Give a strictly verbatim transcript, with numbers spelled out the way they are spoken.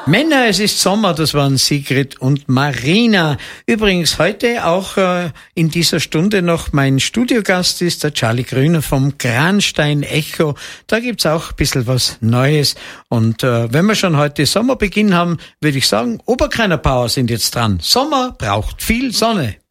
Männer, es ist Sommer, das waren Sigrid und Marina. Übrigens heute auch äh, in dieser Stunde noch mein Studiogast ist der Charlie Grüner vom Granstein Echo. Da gibt's auch ein bisschen was Neues. Und äh, wenn wir schon heute Sommerbeginn haben, würde ich sagen, Oberkreiner Power sind jetzt dran. Sommer braucht viel Sonne.